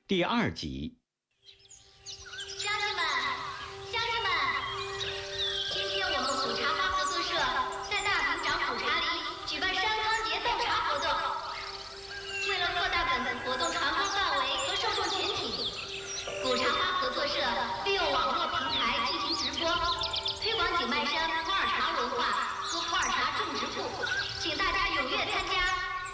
第2集。 乡亲们，乡亲们，今天我们苦茶花合作社在大平长苦茶里举办山康节斗茶活动。为了扩大本次活动传播范围和受众群体，苦茶花合作社利用网络平台进行直播，推广景迈山普洱茶文化和普洱茶种植库，请大家踊跃参加。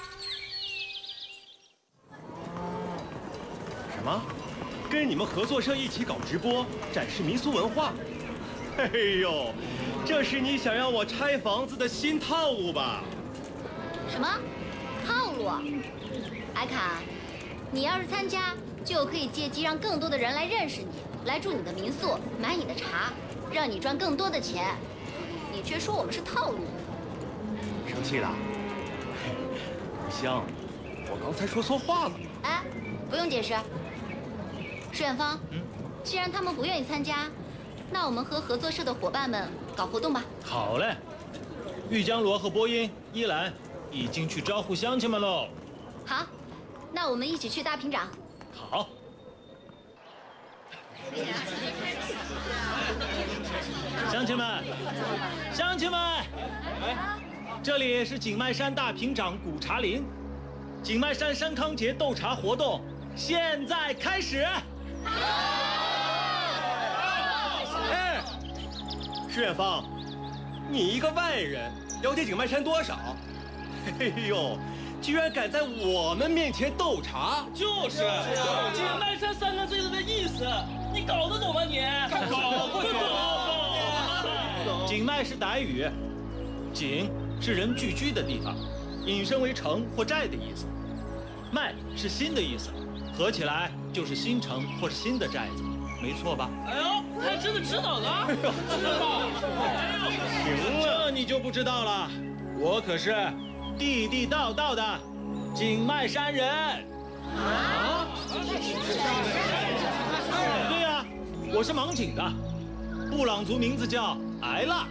什么？跟你们合作社一起搞直播，展示民俗文化？哎呦，这是你想让我拆房子的新套路吧？ 什么套路？艾卡，你要是参加，就可以借机让更多的人来认识你，来住你的民宿，买你的茶，让你赚更多的钱。你却说我们是套路。 生气了？不香，我刚才说错话了。 哎，不用解释。石远芳，既然他们不愿意参加，那我们和合作社的伙伴们搞活动吧。 好嘞，玉江罗和波音、依兰已经去招呼乡亲们喽。 好，那我们一起去大平长。 好。乡亲们，乡亲们，这里是景迈山大平长古茶林，景迈山山康节斗茶活动现在开始。 哎，石远芳，你一个外人，了解景迈山多少？哎呦，居然敢在我们面前斗茶！ 就是景迈山3个字的意思，你搞得懂吗你？搞不懂。 景迈是傣语，景是人聚居的地方，引申为城或寨的意思。迈是新的意思，合起来就是新城或是新的寨子，没错吧？ 哎呦，还真的知道了。知道。 行了，你就不知道了，我可是地地道道的景迈山人。啊？对呀，我是芒景的，布朗族名字叫艾拉。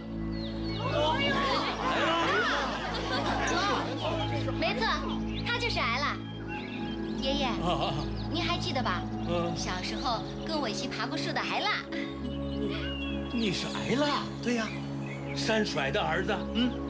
没错，他就是艾拉。爷爷，您还记得吧？小时候跟我一起爬过树的艾拉。 你是艾拉？ 对呀， 山甩的儿子。